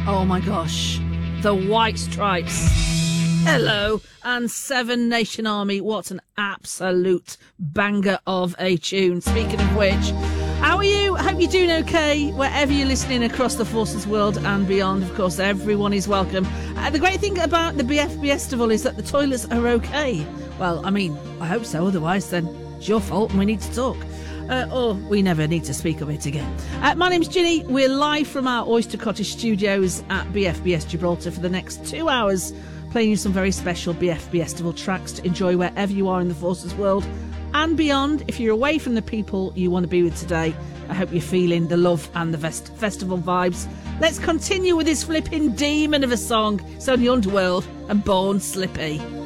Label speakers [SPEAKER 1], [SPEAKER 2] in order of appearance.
[SPEAKER 1] Oh my gosh. The White Stripes. Hello. And Seven Nation Army. What an absolute banger of a tune. Speaking of which, how are you? I hope you're doing okay wherever you're listening across the Forces world and beyond. Of course, everyone is welcome. The great thing about the BFB Festival is that the toilets are okay. Well, I mean, I hope so. Otherwise, then it's your fault and we need to talk. Or we never need to speak of it again. My name's Ginny. We're live from our Oyster Cottage studios at BFBS Gibraltar for the next 2 hours, playing you some very special BFB Festival tracks to enjoy wherever you are in the Forces world and beyond. If you're away from the people you want to be with today, I hope you're feeling the love and the festival vibes. Let's continue with this flipping demon of a song. It's on the Underworld and Born Slippy.